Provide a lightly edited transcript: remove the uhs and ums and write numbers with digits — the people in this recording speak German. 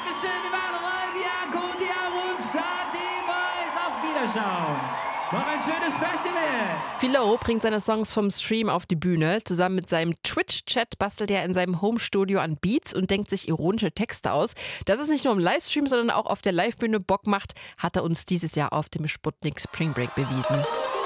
Dankeschön, wir waren live. Ja, gut, ja, Rückschat, die Boys. Auf Wiederschauen. Noch ein schönes Festival. Philo bringt seine Songs vom Stream auf die Bühne. Zusammen mit seinem Twitch-Chat bastelt er in seinem Homestudio an Beats und denkt sich ironische Texte aus. Dass es nicht nur im Livestream, sondern auch auf der Livebühne Bock macht, hat er uns dieses Jahr auf dem Sputnik Spring Break bewiesen.